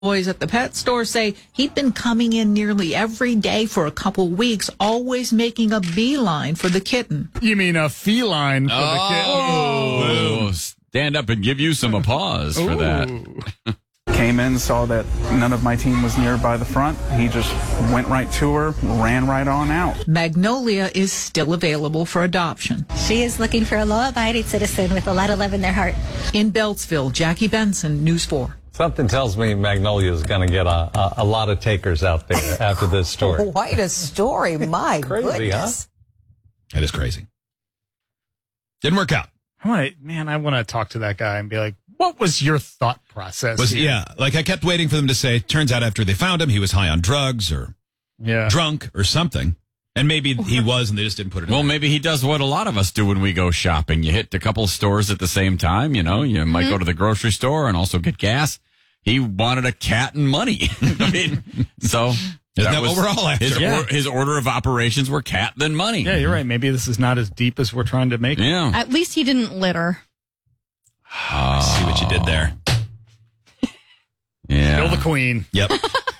Boys at the pet store say he'd been coming in nearly every day for a couple weeks, always making a beeline for the kitten. You mean a feline for the kitten? Oh, stand up and give you some applause for that. Came in, saw that none of my team was nearby the front. He just went right to her, ran right on out. Magnolia is still available for adoption. She is looking for a law-abiding citizen with a lot of love in their heart. In Beltsville, Jackie Benson, News 4. Something tells me Magnolia is going to get a lot of takers out there after this story. Quite a story. My Crazy, goodness. Huh? It is crazy. Didn't work out. I want to talk to that guy and be like, what was your thought process? Like I kept waiting for them to say, turns out after they found him, he was high on drugs or drunk or something. And maybe he was and they just didn't put it in. Well, maybe he does what a lot of us do when we go shopping. You hit a couple of stores at the same time. You know, you might go to the grocery store and also get gas. He wanted a cat and money. So Isn't that what we're all after? His order of operations were cat then money. Yeah, you're right. Maybe this is not as deep as we're trying to make it. Yeah. At least he didn't litter. I see what you did there. Yeah. Kill the queen. Yep.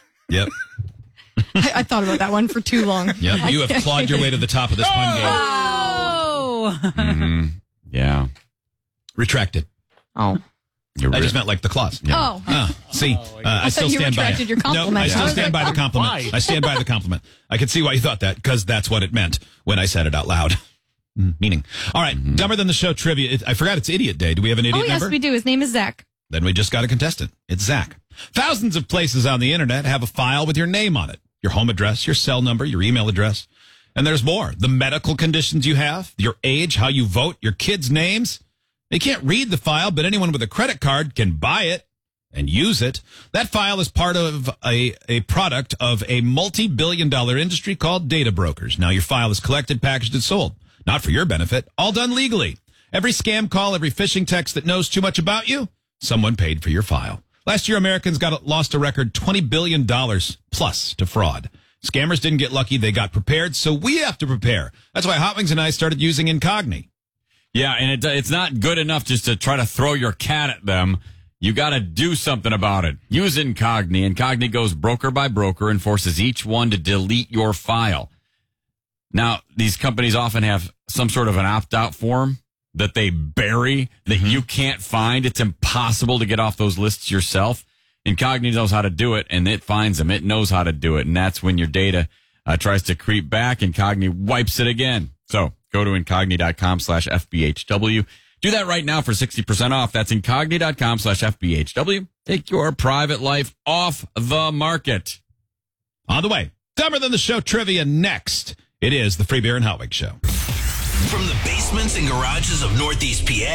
I thought about that one for too long. Yep. You have clawed your way to the top of this fun game. Oh. Mm-hmm. Yeah. Retracted. Oh. I just meant like the claws. Yeah. Oh. See, I still you stand by retracted it. your compliment. No, I I still was stand like, by the compliment. why? I stand by the compliment. I can see why you thought that, because that's what it meant when I said it out loud. Meaning. All right, Dumber Than the Show trivia. I forgot it's Idiot Day. Do we have an idiot Oh, yes, member? we do. His name is Zach. Then we just got a contestant. It's Zach. Thousands of places on the internet have a file with your name on it. Your home address, your cell number, your email address. And there's more. The medical conditions you have, your age, how you vote, your kids' names. They can't read the file, but anyone with a credit card can buy it and use it. That file is part of a product of a multi-billion-dollar industry called data brokers. Now your file is collected, packaged, and sold. Not for your benefit, all done legally. Every scam call, every phishing text that knows too much about you, someone paid for your file. Last year, Americans lost a record $20 billion plus to fraud. Scammers didn't get lucky. They got prepared. So we have to prepare. That's why Hot Wings and I started using Incogni. Yeah, and it's not good enough just to try to throw your cat at them. You got to do something about it. Use Incogni. Incogni goes broker by broker and forces each one to delete your file. Now, these companies often have some sort of an opt-out form that they bury that you can't find. It's impossible to get off those lists yourself. Incogni knows how to do it, and it finds them. It knows how to do it, and that's when your data tries to creep back. Incogni wipes it again. So go to incogni.com/FBHW. Do that right now for 60% off. That's incogni.com/FBHW. Take your private life off the market. On the way, Dumber Than the Show trivia next. It is the Free Beer and Hot Wings Show. From the basements and garages of Northeast PA.